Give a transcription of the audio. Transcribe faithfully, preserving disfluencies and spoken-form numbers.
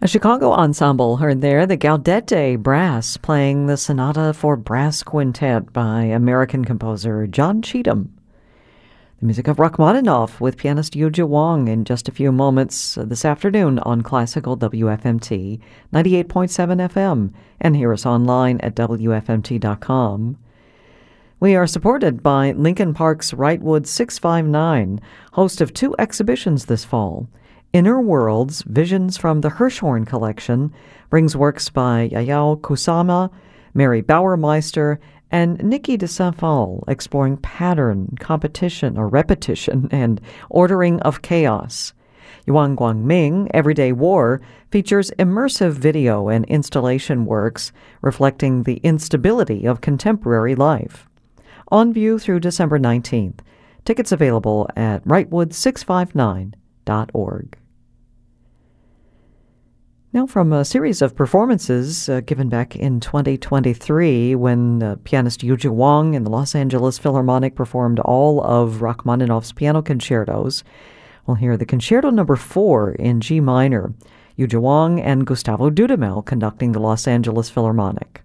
A Chicago ensemble heard there, the Gaudete Brass, playing the Sonata for Brass Quintet by American composer John Cheetham. The music of Rachmaninoff with pianist Yujia Wang in just a few moments this afternoon on Classical W F M T ninety-eight point seven F M, and hear us online at W F M T dot com. We are supported by Lincoln Park's Wrightwood six five nine, host of two exhibitions this fall. Inner Worlds, Visions from the Hirshhorn Collection, brings works by Yayao Kusama, Mary Bauermeister, and Nikki de Saint-Phal, exploring pattern, competition or repetition, and ordering of chaos. Yuan Guangming, Everyday War, features immersive video and installation works reflecting the instability of contemporary life. On view through December nineteenth. Tickets available at wrightwood six five nine dot org. Now, from a series of performances uh, given back in twenty twenty-three when uh, pianist Yujia Wang and the Los Angeles Philharmonic performed all of Rachmaninoff's piano concertos, we'll hear the Concerto Number four in G minor, Yujia Wang and Gustavo Dudamel conducting the Los Angeles Philharmonic.